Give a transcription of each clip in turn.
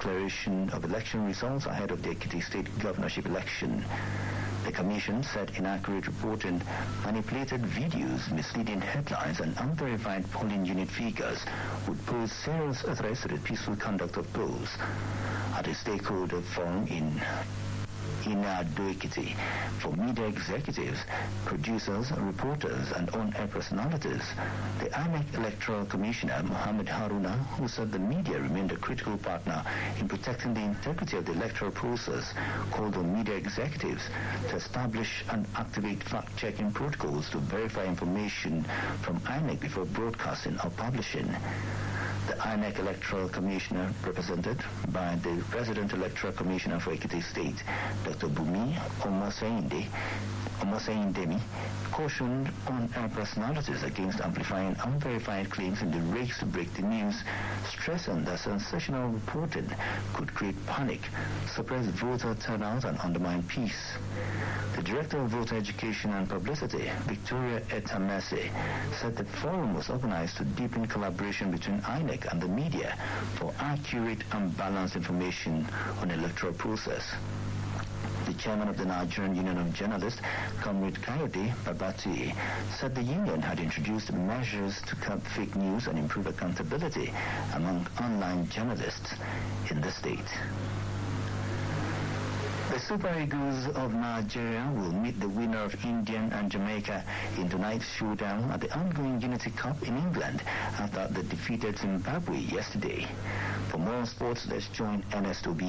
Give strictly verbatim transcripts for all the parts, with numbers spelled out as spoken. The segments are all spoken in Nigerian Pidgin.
declaration of election results ahead of the Ekiti State governorship election. The commission said inaccurate reporting, manipulated videos, misleading headlines, and unverified polling unit figures would pose serious threats to the peaceful conduct of polls. At a stakeholder forum in in Ado-Ekiti for media executives, producers, reporters, and on-air personalities, the I N E C Electoral Commissioner Mohammed Haruna, who said the media remained a critical partner in protecting the integrity of the electoral process, called on media executives to establish and activate fact-checking protocols to verify information from I N E C before broadcasting or publishing. The I N E C Electoral Commissioner, represented by the Resident Electoral Commissioner for Ekiti State, Doctor Bumi Omoseinde, Omoseindemi, cautioned on-air personalities against amplifying unverified claims in the race to break the news, stressing that sensational reporting could create panic, suppress voter turnout, and undermine peace. The Director of Voter Education and Publicity, Victoria Etamese, said the forum was organized to deepen collaboration between I N E C and the media for accurate and balanced information on the electoral process. The chairman of the Nigerian Union of Journalists, Comrade Kayode Babati, said the union had introduced measures to curb fake news and improve accountability among online journalists in the state. The Super Eagles of Nigeria will meet the winner of India and Jamaica in tonight's showdown at the ongoing Unity Cup in England after they defeated Zimbabwe yesterday. For more sports, let's join Ernest Obi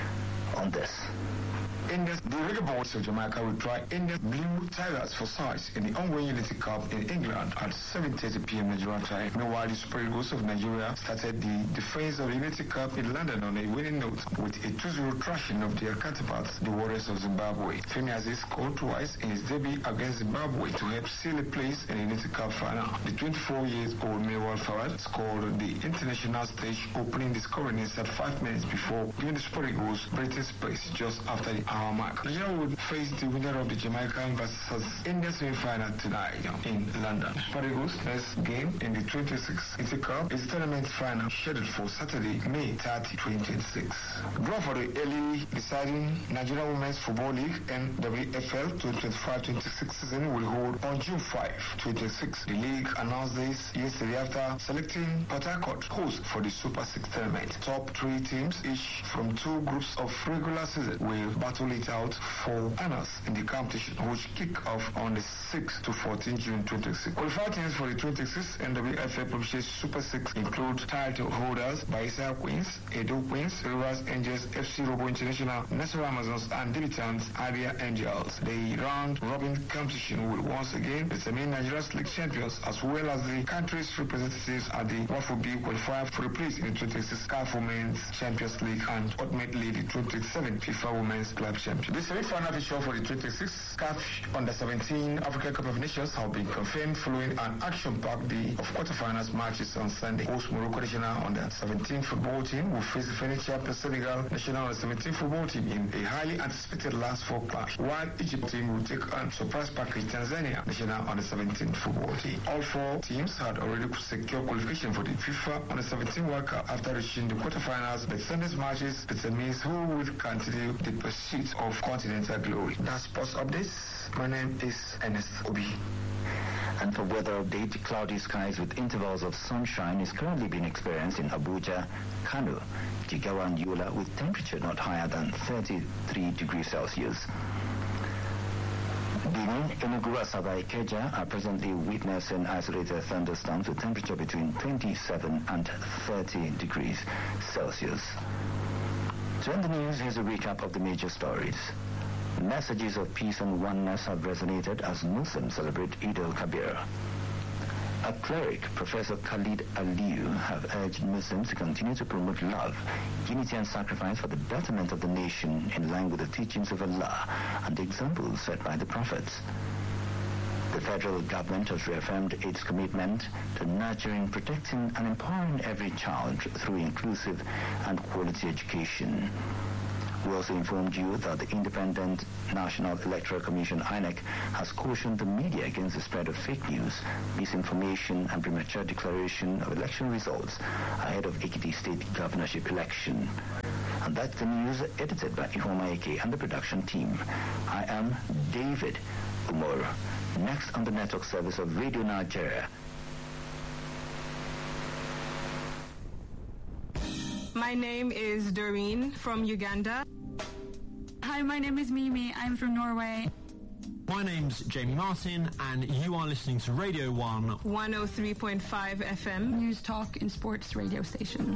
on this. India's the Reggae Boys of Jamaica will try India's Blue Tigers for size in the ongoing Unity Cup in England at seven thirty p.m. Nigerian time. Meanwhile, the Super Eagles of Nigeria started the defense of the Unity Cup in London on a winning note with a two zero thrashing of their counterparts, the Warriors of Zimbabwe. Femi Aziz scored twice in his debut against Zimbabwe to help seal a place in the Unity Cup final. The twenty-four years old Mewal Farad scored on the international stage, opening the scoring inside five minutes before giving the Super Eagles breathing space just after the hour mark. Nigeria would face the winner of the Jamaican versus India semi-final tonight in London. Super Eagles' next game in the twenty-sixth Unity Cup is the tournament final scheduled for Saturday, May thirtieth, twenty twenty-six. Draw for the early deciding Nigeria Women's Football League N W F L twenty twenty-five twenty-six season will hold on June fifth, twenty twenty-six. The league announced this yesterday after selecting Port Harcourt host for the Super six tournament. Top three teams, each from two groups of regular season, will battle it out for honors in the competition, which kick off on the sixth to fourteenth June twenty twenty-six. Qualified teams for the twenty twenty-six N W F L Provincial Super six include title holders Bayelsa Queens, Edo Queens, Rivers Angels, F C Robo International, National Amazons, and debutants Adia Angels. The round-robin competition will once again determine Nigeria's league champions as well as the country's representatives at the what will be qualified for a place in the twenty twenty-six C A F Women's Champions League and ultimately the twenty twenty-seven FIFA Women's Club Champions. The semi-final fixture for the twenty twenty-six C A F Under seventeen African Cup of Nations have been confirmed following an action-packed day of quarterfinals matches on Sunday. Host Morocco National Under seventeen football team will face the defending champion Senegal National Under seventeen football team in a highly anticipated last four clash, while Egypt team will take on surprise package Tanzania National Under seventeen football team. All four teams had already secured qualification for the FIFA Under seventeen World Cup after reaching the quarterfinals. The Sunday's matches determines who will continue the pursuit of continental glory. That's sports updates. My name is Ernest Obi. And for weather update, cloudy skies with intervals of sunshine is currently being experienced in Abuja, Kano, Jigawa, and Yola, with temperature not higher than thirty-three degrees Celsius. Benin, Enugu, Asaba, Ikeja are presently witnessing isolated thunderstorms with temperature between twenty-seven and thirty degrees Celsius. To end the news, here's a recap of the major stories. Messages of peace and oneness have resonated as Muslims celebrate Eid al-Kabir. A cleric, Professor Khalid Aliyu, have urged Muslims to continue to promote love, unity and sacrifice for the betterment of the nation in line with the teachings of Allah and the examples set by the prophets. The federal government has reaffirmed its commitment to nurturing, protecting and empowering every child through inclusive and quality education. We also informed you that the Independent National Electoral Commission I N E C has cautioned the media against the spread of fake news, misinformation and premature declaration of election results ahead of Ekiti State governorship election. And that's the news edited by Ifoma Eke and the production team. I am David Umor. Next on the network service of Radio Nigeria. My name is Doreen from Uganda. Hi, my name is Mimi. I'm from Norway. My name's Jamie Martin, and you are listening to Radio one. one oh three point five F M. News, talk, and sports radio station.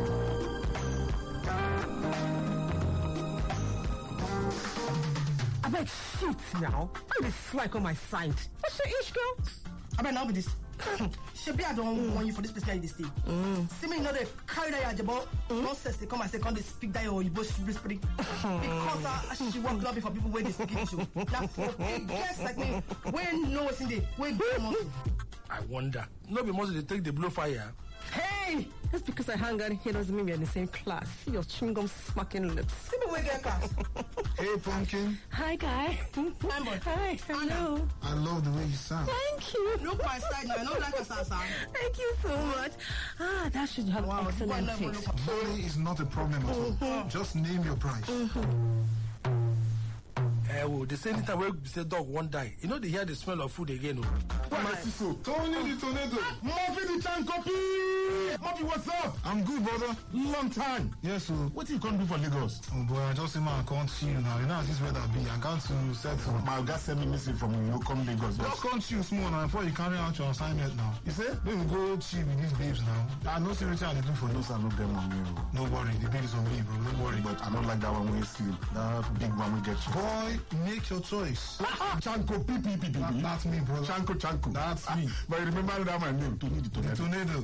I beg, shit now. I will strike on my side. What's your issue, girl? I better not be this. Shebi, I don't mm. want you for this place this thing. Mm. See me, you know, they carry that yajabo. Mm. Nonsense, they come and say, come they speak that or you both whispering. Because uh, she work lobby for people where they speak to. Now, for guests like me, when know what's in there, where go muscle. I wonder. No be muscle, they take the blue fire. Hey! That's because I hang out here doesn't mean we're in the same class. See your chewing gum smacking lips. See me where get class. Hey, Pumpkin. Hi, guy. Hi, Hi, hello. I love the way you sound. Thank you. Look my side now. I don't like a sound. Thank you so much. Ah, that should have wow, excellent taste. Money is not a problem at all. Mm-hmm. Just name your price. Mm-hmm. Eh, well, the same time where say dog won't die. You know they hear the smell of food again. Oh. My sister, Tony the Tornado. Murphy the Chan Copy. Murphy, what's up? I'm good, brother. Long time. Yes, sir. What you come do for Lagos? Oh boy, I just say man, I can't see you now. You know how this weather be. I can't to settle. My guy sent me message from you. You come Lagos. Just can't chill small now before you carry out your assignment now. You say? Let me go chill with these babes now. I know seriously I do for those. I know them on me. No worry, the babes on me, bro. Don't worry. But I don't like that one when you sleep. That big one will get you. Boy, make your choice. Chanko, P P P P. That, that's me, brother. Chanko, Chanko. That's me. But you remember that my name? Tony the Tornado. The Tornado.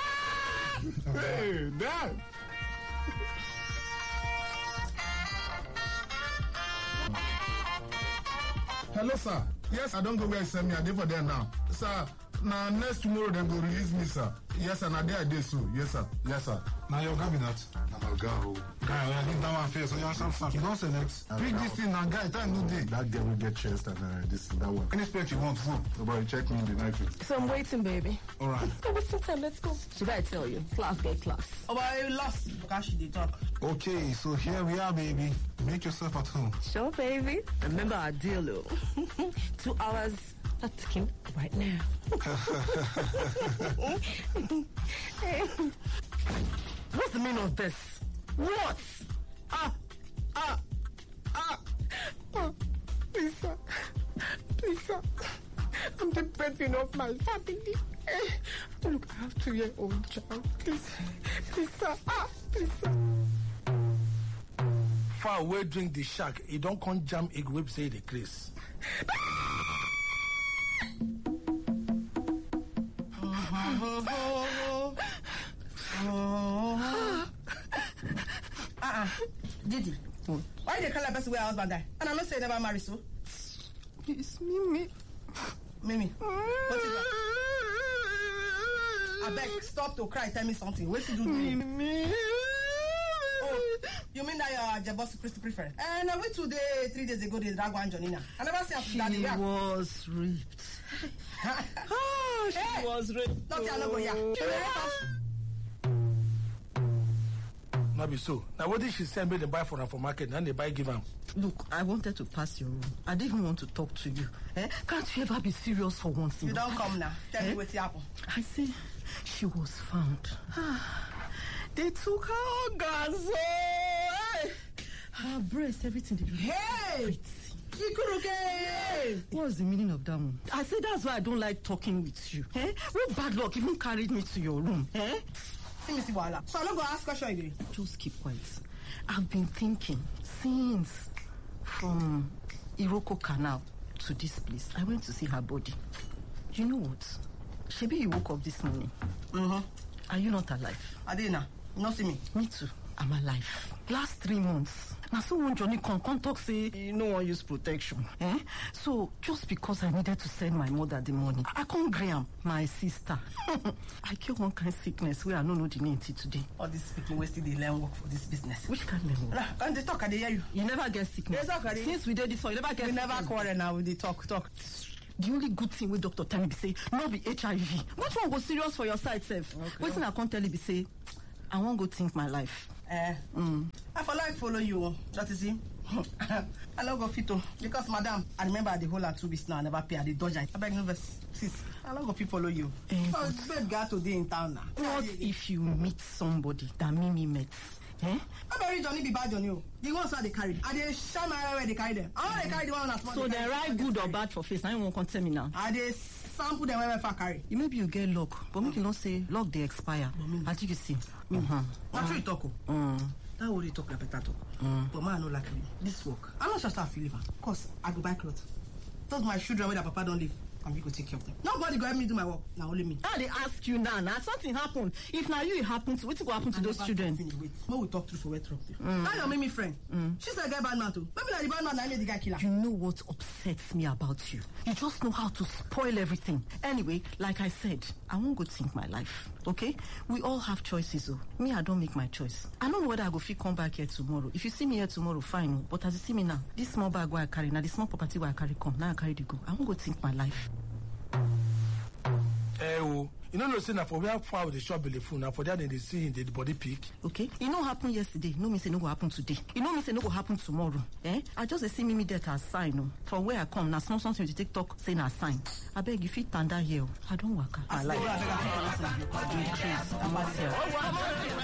Hey, Dad. Hello, sir. Yes, I don't go where you send me. I did for there now. Sir, now next tomorrow they go release me, sir. Yes, sir. Now there I did so. Yes, sir. Yes, sir. Now your cabinet. Now my girl. Guy, I think that one fair. So you answer something. You don't select. Pick this thing now, guy. Time no day. That girl will get chest and uh, this that one. Any spec you want, food. Nobody check me in the night. So I'm waiting, baby. All right. Oh, what's the time? Let's go. Should I tell you? Class get class. Oh, but I lost. Because she did talk. Okay, so here we are, baby. Make yourself at home. Sure, baby. Remember our deal, though. Two hours. Not ticking right now. What's the meaning of this? What? Ah, ah, ah. Oh, please, sir. Please, sir. I'm the breadwinner of my family. Look, I have a two-year-old child. Please, please, sir. Ah, please, sir. Far away, drink the shark. You don't come jam egg whip, say the Chris. Uh-uh. Didi, hmm. Why they call a person where husband die? And I not say never marry so. It's Mimi. Mimi, what is that? I beg, stop to cry. Tell me something. What you do? Mimi. Oh, you mean that you're Jebo's Christy preferred? And I went today, three days ago, they drag one Janina. I never see after that. She was raped. Oh, she hey. was raped. Not oh. Not here. Not be so. Now what did she send me to buy for her for market and they buy give her? Look, I wanted to pass your room. I didn't even want to talk to you. Eh? Can't you ever be serious for once? You don't come now. Tell eh? me what's happened. I see. She was found. They took her organs. Oh, her breast, everything. They hey! Everything. What's the meaning of that one? I said that's why I don't like talking with you. Eh? What bad luck even carried me to your room? Eh? See me see Wala. So I'm not going to ask question again. Just keep quiet. I've been thinking since from Iroko Canal to this place. I went to see her body. You know what? Shebi, you woke up this morning. Mm-hmm. Are you not alive? Adina, you not see me? Me too. I'm alive. Last three months. Now, so when Johnny come, come talk, say, you no one use protection. Eh? So, just because I needed to send my mother the money, I can't Graham, my sister. I cure one kind of sickness where I don't know the name till today. All this speaking, we still they learn work for this business. Which kind of work? Can they talk? Can they hear you? You never get sickness. Since we did this one, you never get we sickness. We never quarrel now with the talk, talk. The only good thing with Doctor Tell me be say, not be H I V. Which one was serious for your side, self? Okay. Wait till I can't tell you be say, I won't go think my life. Eh. Mm. I I for like follow you. That is it. I don't go fit to because madam, I remember I the whole at two weeks now. I never pay. I the dodge. I beg no verse. Sis, I don't go fit follow you. Eh, oh, babe, got today in town now. What if you meet somebody that Mimi met? Eh? I very Johnny be bad on you. The ones where they carry. I they show my where they carry them. I they carry the one that's So they write good or bad for face. I won't come tell me now. I they sample them where I carry. You maybe you get luck, but make you not say luck they expire. I think you see. Mm-hmm. That's what you talk. Mm. That what you talk like better talk. Mm. But man, I know like me. This work. I'm not sure start feel it. Cause I go buy clothes. Those my children where their papa don't live. And we go take care of them. Nobody go help me do my work. Now only me. Now they ask you now. Now something happened. If now you it happens, what will happen to I those children? Wait, when we talk through for where talk to. Mm. Now your Mimi friend. Mm. She's a guy bad man too. Maybe like the bad man that made the guy killer. You know what upsets me about you? You just know how to spoil everything. Anyway, like I said, I won't go think my life. Okay? We all have choices. Oh, me, I don't make my choice. I don't know whether I go fit come back here tomorrow. If you see me here tomorrow, fine. But as you see me now, this small bag where I carry, now the small property where I carry come, now I carry the go. I won't go think my life. Eh, oh, you know, no say na for where far with the shop belle full. Now for that, they see in the body peak. Okay, it no happen yesterday. No me say no go happen today. It no me say no go happen tomorrow. Eh? I just see Mimi death as sign. No, from where I come, now small something to take talk saying a sign. I beg you fit tanda here. I don't work. I like.